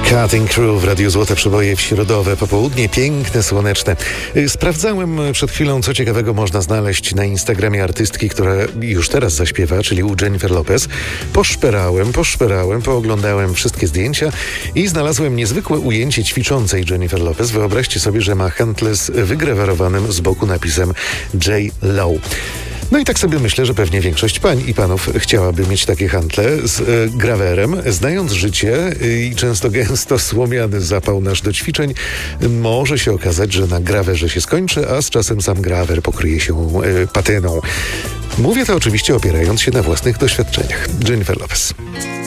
Cutting Crew w Radiu Złote Przeboje w środowe popołudnie, piękne, słoneczne. Sprawdzałem przed chwilą, co ciekawego można znaleźć na Instagramie artystki, która już teraz zaśpiewa, czyli u Jennifer Lopez. Poszperałem, pooglądałem wszystkie zdjęcia i znalazłem niezwykłe ujęcie ćwiczącej Jennifer Lopez. Wyobraźcie sobie, że ma hantle z wygrawerowanym z boku napisem J.Lo. No i tak sobie myślę, że pewnie większość pań i panów chciałaby mieć takie hantle z grawerem. Znając życie i często gęsto słomiany zapał nasz do ćwiczeń, może się okazać, że na grawerze się skończy, a z czasem sam grawer pokryje się patyną. Mówię to oczywiście opierając się na własnych doświadczeniach. Jennifer Lopez.